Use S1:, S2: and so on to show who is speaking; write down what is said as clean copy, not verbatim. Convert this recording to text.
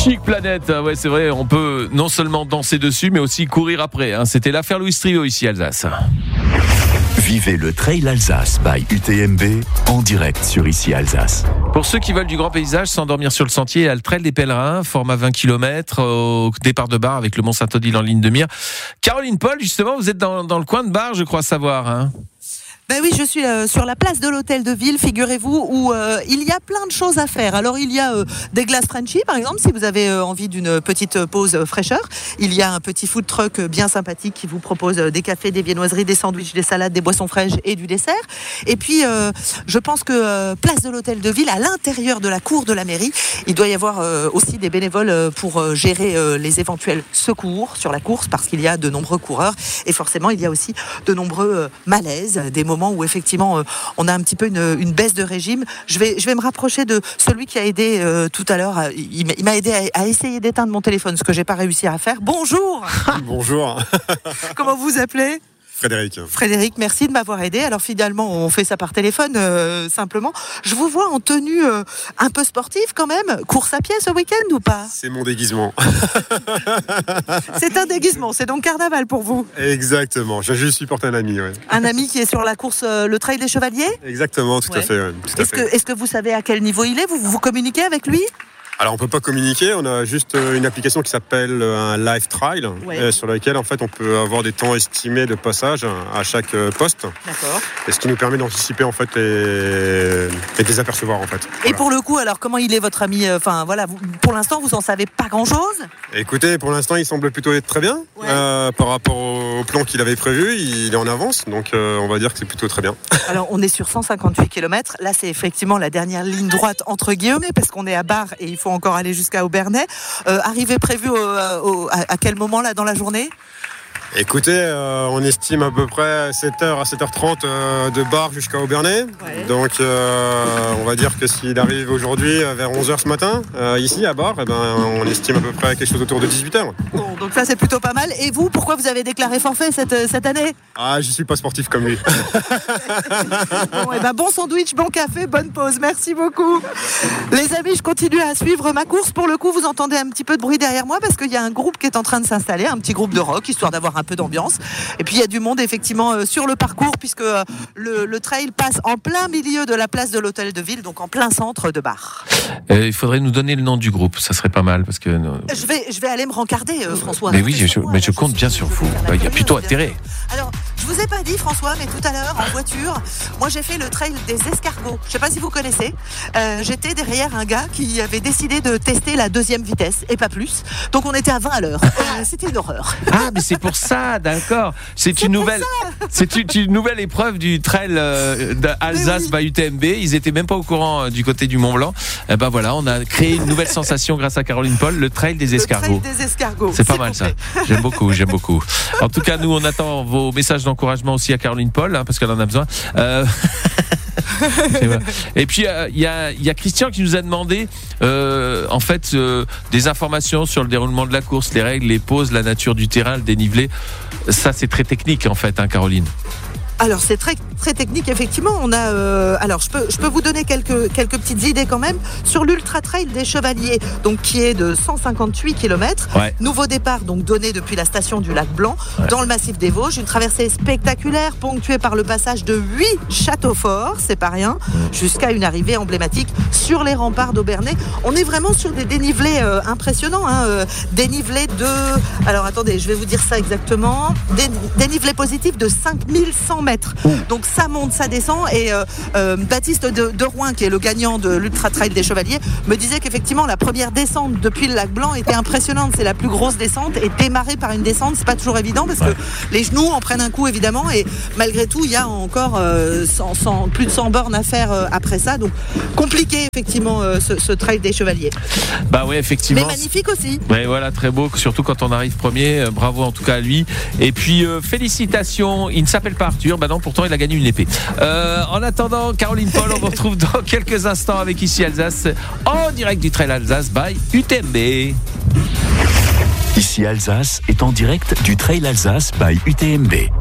S1: Chic Planète, ouais c'est vrai, on peut non seulement danser dessus mais aussi courir après. C'était l'affaire Louis Trio ici Alsace.
S2: Vivez le Trail Alsace by UTMB en direct sur Ici Alsace.
S1: Pour ceux qui veulent du grand paysage sans dormir sur le sentier, il y a le Trail des Pèlerins, format 20 km au départ de Bar avec le Mont Saint-Odile en ligne de mire. Caroline Paul, justement, vous êtes dans le coin de Bar, je crois savoir. Hein.
S3: Ben oui, je suis sur la place de l'hôtel de ville, figurez-vous, où il y a plein de choses à faire. Alors il y a des glaces Frenchy, par exemple, si vous avez envie d'une petite pause fraîcheur. Il y a un petit food truck bien sympathique qui vous propose des cafés, des viennoiseries, des sandwichs, des salades, des boissons fraîches et du dessert. Et puis, je pense que place de l'hôtel de ville, à l'intérieur de la cour de la mairie, il doit y avoir aussi des bénévoles pour gérer les éventuels secours sur la course, parce qu'il y a de nombreux coureurs. Et forcément, il y a aussi de nombreux malaises, des moments où effectivement on a un petit peu une baisse de régime. Je vais me rapprocher de celui qui a aidé tout à l'heure. Il m'a aidé à essayer d'éteindre mon téléphone, ce que j'ai pas réussi à faire. Bonjour.
S4: Bonjour.
S3: Comment vous vous appelez ? Frédéric, merci de m'avoir aidé. Alors finalement, on fait ça par téléphone, simplement. Je vous vois en tenue un peu sportive quand même. Course à pied ce week-end ou pas ?
S4: C'est mon déguisement.
S3: C'est un déguisement, c'est donc carnaval pour vous ?
S4: Exactement, je juste supporte un ami. Ouais.
S3: Un ami qui est sur la course, le Trail des Chevaliers ?
S4: Exactement, tout à fait. Ouais, tout à fait.
S3: Est-ce que vous savez à quel niveau il est ? Vous communiquez avec lui ?
S4: Alors on peut pas communiquer, on a juste une application qui s'appelle un live trail, sur laquelle en fait on peut avoir des temps estimés de passage à chaque poste.
S3: D'accord.
S4: Et ce qui nous permet d'anticiper en fait et de les apercevoir en fait.
S3: Et pour le coup, alors comment il est votre ami ? Enfin voilà, pour l'instant vous en savez pas grand-chose ?
S4: Écoutez, pour l'instant il semble plutôt être très bien par rapport au plan qu'il avait prévu, il est en avance, donc on va dire que c'est plutôt très bien. Alors
S3: on est sur 158 km, là c'est effectivement la dernière ligne droite entre guillemets parce qu'on est à Bar et il faut encore aller jusqu'à Aubernais. Arrivée prévue à quel moment là dans la journée ?
S4: Écoutez, on estime à peu près 7h à 7h30 de Bar jusqu'à Aubernais. Ouais. Donc on va dire que s'il arrive aujourd'hui vers 11h ce matin, ici à Bar, on estime à peu près quelque chose autour de 18h.
S3: Bon, donc ça c'est plutôt pas mal. Et vous, pourquoi vous avez déclaré forfait cette année ?
S4: Ah, je suis pas sportif comme lui.
S3: Bon sandwich, bon café, bonne pause. Merci beaucoup. Les amis, je continue à suivre ma course. Pour le coup, vous entendez un petit peu de bruit derrière moi parce qu'il y a un groupe qui est en train de s'installer, un petit groupe de rock, histoire d'avoir un peu d'ambiance. Et puis il y a du monde effectivement sur le parcours puisque le trail passe en plein milieu de la place de l'hôtel de ville, donc en plein centre de Bar.
S1: Il faudrait nous donner le nom du groupe, ça serait pas mal parce que
S3: je vais aller me rencarder, François.
S1: Mais oui, je compte bien sur vous. Il y a plutôt intérêt.
S3: Alors, je vous ai pas dit, François, mais tout à l'heure en voiture, moi j'ai fait le trail des escargots. Je sais pas si vous connaissez. J'étais derrière un gars qui avait décidé de tester la deuxième vitesse et pas plus. Donc on était à 20 à l'heure. C'était une horreur.
S1: Ah, mais c'est pour ça, d'accord. C'est une nouvelle épreuve du trail d'Alsace by UTMB. Ils étaient même pas au courant du côté du Mont Blanc. Voilà, on a créé une nouvelle sensation grâce à Caroline Paul, le trail des escargots.
S3: Le trail des escargots.
S1: C'est pas mal ça. J'aime beaucoup. En tout cas, nous on attend vos messages d'encouragement aussi à Caroline Paul, parce qu'elle en a besoin. Et puis il y a Christian qui nous a demandé des informations sur le déroulement de la course, les règles, les pauses, la nature du terrain, le dénivelé. Ça c'est très technique en fait, Caroline.
S3: Alors c'est très très technique effectivement. On a alors je peux vous donner quelques petites idées quand même sur l'Ultra Trail des Chevaliers, donc qui est de 158 km. Ouais. Nouveau départ donc donné depuis la station du Lac Blanc dans le massif des Vosges, une traversée spectaculaire ponctuée par le passage de 8 châteaux forts, c'est pas rien, jusqu'à une arrivée emblématique sur les remparts d'Aubernais. On est vraiment sur des dénivelés impressionnants, dénivelés de, alors attendez, je vais vous dire ça exactement, dénivelé positif de 5100 mètres. Donc ça monte, ça descend et Baptiste de Rouen, qui est le gagnant de l'Ultra Trail des Chevaliers, me disait qu'effectivement la première descente depuis le Lac Blanc était impressionnante. C'est la plus grosse descente et démarrer par une descente, c'est pas toujours évident parce que les genoux en prennent un coup évidemment et malgré tout il y a encore plus de 100 bornes à faire après ça, donc compliqué effectivement ce Trail des Chevaliers.
S1: Bah oui, effectivement.
S3: Mais magnifique aussi.
S1: Ouais, voilà, très beau, surtout quand on arrive premier. Bravo en tout cas à lui. Et puis félicitations. Il ne s'appelle pas Arthur. Bah non, pourtant il a gagné une épée. En attendant, Caroline Paul, on vous retrouve dans quelques instants avec Ici Alsace en direct du Trail Alsace by UTMB.
S2: Ici Alsace est en direct du Trail Alsace by UTMB.